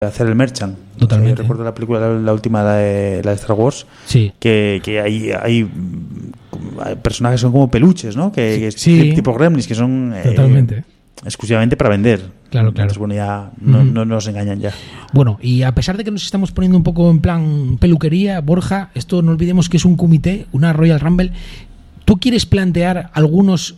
hacer el merchant. Totalmente. O sea, yo recuerdo la película, la última, la de Star Wars, sí. que hay personajes que son como peluches, ¿no? Que sí. tipo gremlins, que son totalmente. Exclusivamente para vender. Claro. Entonces, bueno, ya no nos engañan ya. Bueno, y a pesar de que nos estamos poniendo un poco en plan peluquería, Borja, esto no olvidemos que es un comité, una Royal Rumble. ¿Tú quieres plantear algunos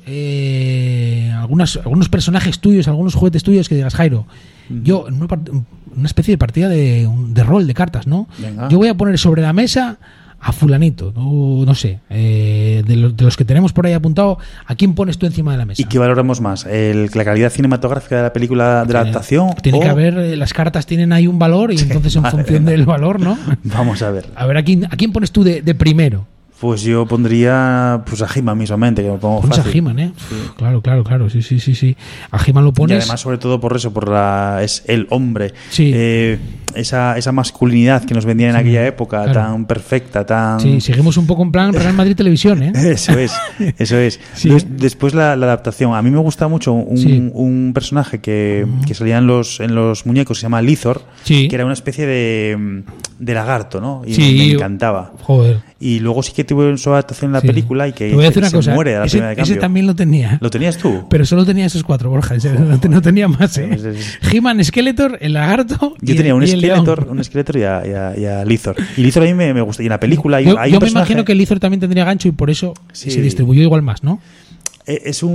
personajes tuyos, algunos juguetes tuyos que digas, Jairo, yo en una especie de partida de rol de cartas, ¿no? Venga. Yo voy a poner sobre la mesa a fulanito, no sé, de los que tenemos por ahí apuntado, ¿a quién pones tú encima de la mesa? ¿Y qué valoramos más? ¿La calidad cinematográfica de la película, de la adaptación? Tiene que haber, las cartas tienen ahí un valor y entonces en función del valor, ¿no? Vamos a ver. A ver, ¿a quién pones tú de primero? Pues yo pondría a He-Man mismamente, que me pongo pones fácil. A He-Man, ¿eh? Sí. Claro. Sí. A He-Man lo pones. Y además, sobre todo por eso, es el hombre. Sí. Esa masculinidad que nos vendían en aquella época, tan perfecta, tan... Sí, seguimos un poco en plan Real Madrid Televisión, ¿eh? Eso es. Sí. Después la adaptación. A mí me gusta mucho un personaje que salía en los muñecos, se llama Lizor, que era una especie de lagarto, ¿no? Y me encantaba. Joder. Y luego sí que tuve su adaptación en la película y que te voy a decir una cosa, muere a la primera de cambio. Ese también lo tenía. ¿Lo tenías tú? Pero solo tenía esos 4, Borja. No tenía más, ¿eh? He-Man, Skeletor, el lagarto. Yo tenía un Skeletor y a Lizor. Y Lizor a mí me gusta. Y en la película yo me imagino que Lizor también tendría gancho y por eso se distribuyó igual más, ¿no? Es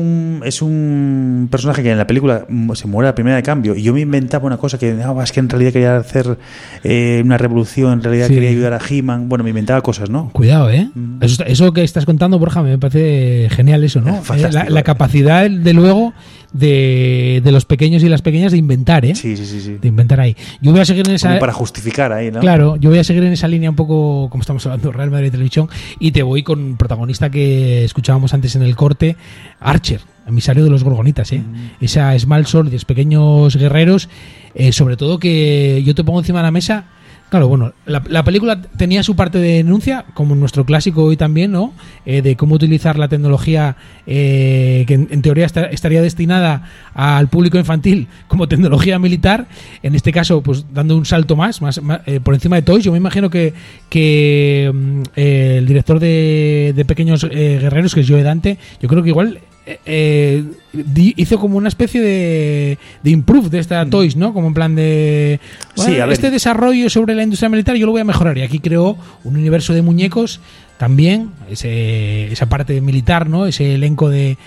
un personaje que en la película se muere a la primera de cambio y yo me inventaba una cosa que es que en realidad quería hacer una revolución, en realidad quería ayudar a He-Man. Bueno, me inventaba cosas, ¿no? Cuidado, ¿eh? Eso que estás contando, Borja, me parece genial eso, ¿no? La capacidad, de luego, de los pequeños y las pequeñas de inventar, ¿eh? Sí. De inventar ahí. Yo voy a seguir en esa... Como para justificar ahí, ¿no? Claro, yo voy a seguir en esa línea un poco, como estamos hablando, Real Madrid Televisión, y te voy con protagonista que escuchábamos antes en el corte, Archer, emisario de los Gorgonitas, ¿eh? Esa Small Soldiers, pequeños guerreros, sobre todo que yo te pongo encima de la mesa. Claro, bueno, la película tenía su parte de denuncia, como nuestro clásico hoy también, ¿no? De cómo utilizar la tecnología que en teoría estaría destinada al público infantil como tecnología militar. En este caso, pues dando un salto más por encima de Toys. Yo me imagino que el director de Pequeños Guerreros, que es Joe Dante, yo creo que igual... hizo como una especie de improve de esta Toys, ¿no? Como en plan de este desarrollo sobre la industria militar yo lo voy a mejorar, y aquí creó un universo de muñecos también, esa parte militar, ¿no? Ese elenco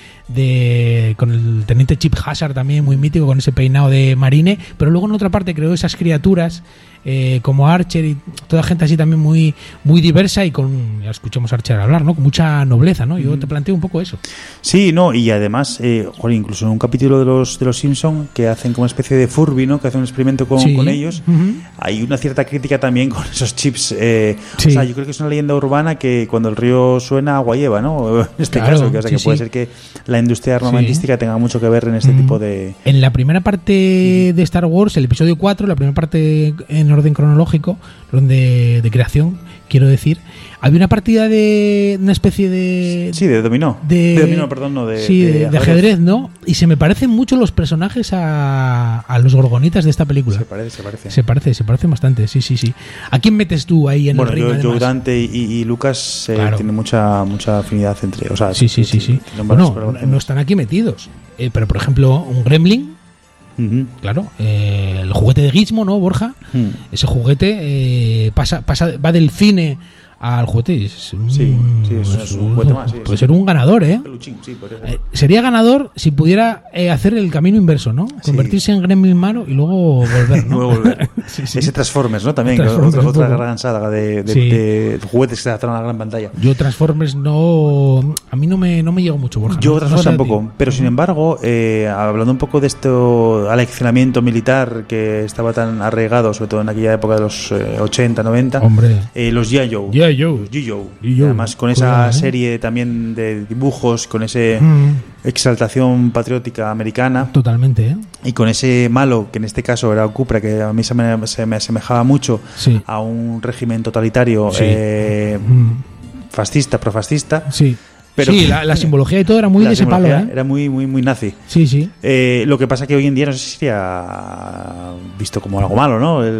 con el teniente Chip Hazard también muy mítico, con ese peinado de marine, pero luego en otra parte creó esas criaturas como Archer y toda gente así también muy, muy diversa y ya escuchamos a Archer hablar, ¿no? Con mucha nobleza, ¿no? Yo te planteo un poco eso. Sí, no, y además, incluso en un capítulo de los Simpson que hacen como una especie de Furby, ¿no? Que hacen un experimento con ellos, hay una cierta crítica también con esos chips. O sea, yo creo que es una leyenda urbana que cuando el río suena, agua lleva, ¿no? En este caso, que puede ser que la industria armamentística tenga mucho que ver en este tipo de... En la primera parte de Star Wars, el episodio 4, la primera parte en orden cronológico, de creación, quiero decir, había una partida de una especie de... Sí, de dominó. De dominó, perdón, no, de ajedrez, ¿no? Y se me parecen mucho los personajes a los gorgonitas de esta película. Se parecen bastante, sí. ¿A quién metes tú ahí en el ring? Bueno, Joe Dante y Lucas tienen mucha afinidad entre... O sea, sí. Bueno, no están aquí metidos. Pero, por ejemplo, un Gremlin... Claro, el juguete de Gizmo, ¿no, Borja? Ese juguete va del cine al juguete. Es un juguete más. Puede ser un ganador, ¿eh? Sería ganador si pudiera hacer el camino inverso, ¿no? Convertirse en Gremlin malo y luego volver, ¿no? Ese Transformers, ¿no? También, otra gran saga de juguetes que se adaptaron a la gran pantalla. Yo Transformers no... A mí no me llegó mucho, Borja. Yo Transformers tampoco, pero sin embargo, hablando un poco de esto aleccionamiento militar que estaba tan arraigado, sobre todo en aquella época de los 80, 90, hombre, los G.I. Joe. Además con esa serie también de dibujos, con ese exaltación patriótica americana. Totalmente, ¿eh? Y con ese malo, que en este caso era Cupra, que a mí se me asemejaba mucho a un régimen totalitario fascista, profascista. Sí. Pero, sí, la simbología y todo era muy de ese palo, ¿eh? Era muy nazi. Sí, sí. Lo que pasa que hoy en día no sé si sería visto como algo malo, ¿no?